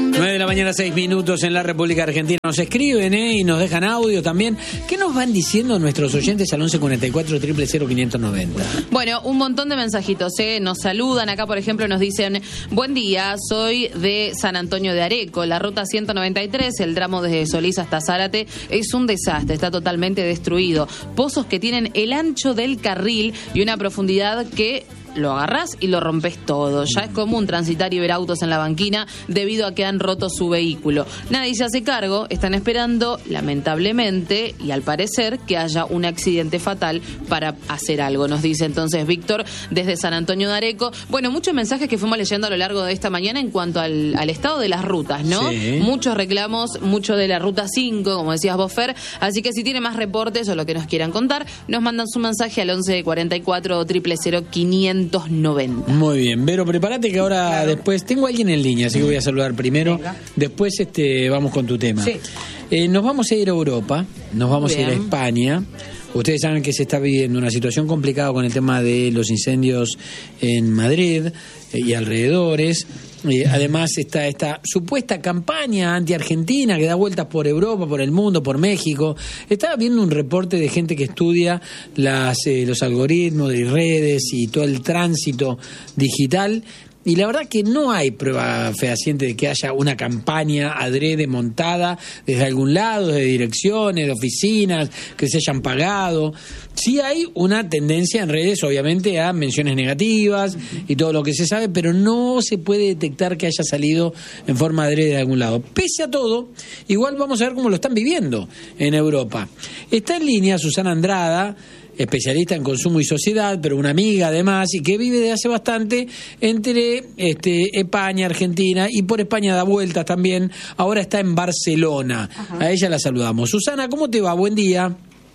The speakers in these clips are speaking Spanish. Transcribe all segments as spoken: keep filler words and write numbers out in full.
nueve de la mañana, seis minutos en la República Argentina. Nos escriben ¿eh? y nos dejan audio también. ¿Qué nos van diciendo nuestros oyentes al once cuarenta y cuatro, cero cero cero, quinientos noventa? Bueno, un montón de mensajitos, ¿eh? Nos saludan. Acá, por ejemplo, nos dicen: buen día, soy de San Antonio de Areco. La ruta ciento noventa y tres, el tramo desde Solís hasta Zárate, es un desastre, está totalmente destruido. Pozos que tienen el ancho del carril y una profundidad que lo agarrás y lo rompes todo. Ya es común transitar y ver autos en la banquina debido a que han roto su vehículo. Nadie se hace cargo, están esperando, lamentablemente, y al parecer, que haya un accidente fatal para hacer algo, nos dice entonces Víctor desde San Antonio de Areco. Bueno, muchos mensajes que fuimos leyendo a lo largo de esta mañana en cuanto al, al estado de las rutas, ¿no? Sí. Muchos reclamos, mucho de la ruta cinco, como decías vos, Fer. Así que si tiene más reportes o lo que nos quieran contar, nos mandan su mensaje al once cuarenta y cuatro, cero cero cero, quinientos noventa. Muy bien, Vero, prepárate que ahora claro. después tengo a alguien en línea, así que voy a saludar primero. Venga. Después este vamos con tu tema. Sí. Eh, nos vamos a ir a Europa, nos vamos bien. a ir a España. Ustedes saben que se está viviendo una situación complicada con el tema de los incendios en Madrid eh, y alrededores. Eh, además está esta supuesta campaña anti-argentina que da vueltas por Europa, por el mundo, por México. Estaba viendo un reporte de gente que estudia las, eh, los algoritmos de redes y todo el tránsito digital. Y la verdad que no hay prueba fehaciente de que haya una campaña adrede montada desde algún lado, de direcciones, de oficinas, que se hayan pagado. Sí hay una tendencia en redes, obviamente, a menciones negativas y todo lo que se sabe, pero no se puede detectar que haya salido en forma adrede de algún lado. Pese a todo, igual vamos a ver cómo lo están viviendo en Europa. Está en línea Susana Andrada, especialista en consumo y sociedad, pero una amiga además, y que vive de hace bastante entre este, España, Argentina, y por España da vueltas también. Ahora está en Barcelona. Ajá. A ella la saludamos. Susana, ¿cómo te va? Buen día.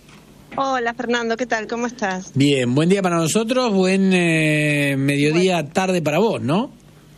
Hola, Fernando, ¿qué tal? ¿Cómo estás? Bien, buen día para nosotros, buen eh, mediodía, bueno. tarde para vos, ¿no?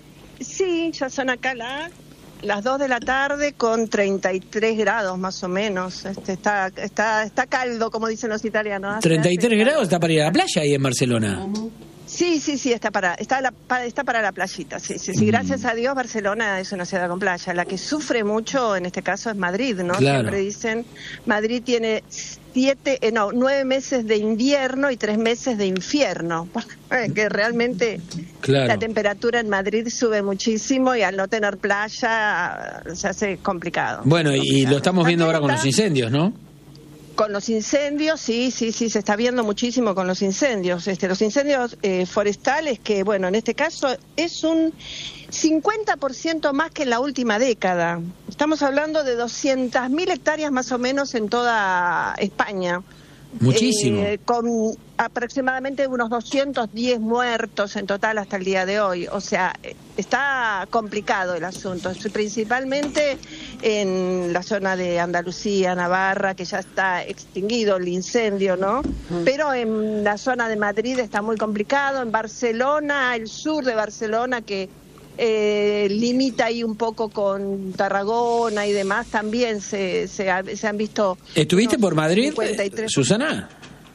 Sí, ya son acá la... las dos de la tarde con treinta y tres grados más o menos. Este, está está está caldo, como dicen los italianos. ¿treinta y tres grados está para ir a la playa ahí en Barcelona? Uh-huh. Sí, sí, sí, está para está la, para, está para la playita. Sí, sí, sí. Mm. Gracias a Dios, Barcelona es una ciudad con playa. La que sufre mucho en este caso es Madrid, ¿no? Claro. Siempre dicen, Madrid tiene siete, eh, no, nueve meses de invierno y tres meses de infierno. Que realmente claro. la temperatura en Madrid sube muchísimo y al no tener playa se hace complicado. Bueno, complicado. Y lo estamos viendo También ahora con está... los incendios, ¿no? Con los incendios, sí, sí, sí, se está viendo muchísimo con los incendios. Este, los incendios eh, forestales, que bueno, en este caso es un cincuenta por ciento más que en la última década. Estamos hablando de doscientas mil hectáreas más o menos en toda España. Muchísimo. Eh, con aproximadamente unos doscientos diez muertos en total hasta el día de hoy. O sea, está complicado el asunto, principalmente en la zona de Andalucía, Navarra, que ya está extinguido el incendio, ¿no? Mm. Pero en la zona de Madrid está muy complicado, en Barcelona, el sur de Barcelona, que Eh, limita ahí un poco con Tarragona y demás, también se, se, ha, se han visto... ¿Estuviste por Madrid, Susana?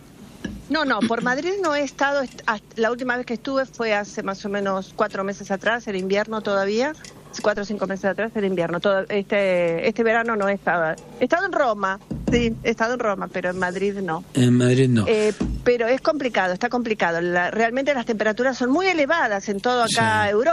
No, no, por Madrid no he estado, la última vez que estuve fue hace más o menos cuatro meses atrás, era invierno todavía, cuatro o cinco meses atrás era invierno, todo, este, este verano no he estado, he estado en Roma, sí, he estado en Roma, pero en Madrid no. En Madrid no. Eh, pero es complicado, está complicado, la, realmente las temperaturas son muy elevadas en todo acá sí. Europa.